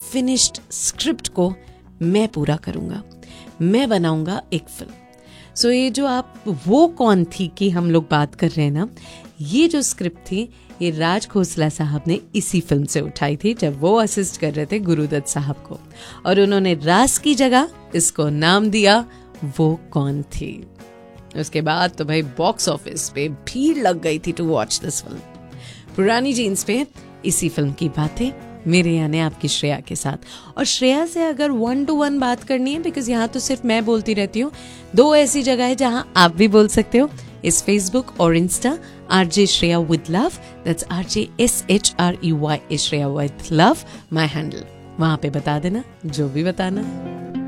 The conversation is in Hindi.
फिनिश्ड स्क्रिप्ट को मैं पूरा करूंगा, मैं बनाऊंगा एक फिल्म। सो ये जो आप वो कौन थी कि हम लोग बात कर रहे हैं ना, ये जो स्क्रिप्ट थी ये राज खोसला साहब ने इसी फिल्म से उठाई थी जब वो असिस्ट कर रहे थे गुरुदत्त साहब को, और उन्होंने रास की जगह इसको नाम दिया वो कौन थी। उसके बाद तो भाई बॉक्स ऑफिस पे भीड़ लग गई थी टू वॉच दिस फिल्म। पुरानी जीन्स पे इसी फिल्म की बातें मेरे यानी आपकी श्रेया के साथ। और श्रेया से अगर 1-to-1 बात करनी है, बिकॉज यहाँ तो सिर्फ मैं बोलती रहती हूँ, 2 ऐसी जगह है जहाँ आप भी बोल सकते हो, इस फेसबुक और Insta RJ Shreya with love, that's RJSHREY Shreya with love, my handle। वहां पे बता देना जो भी बताना है।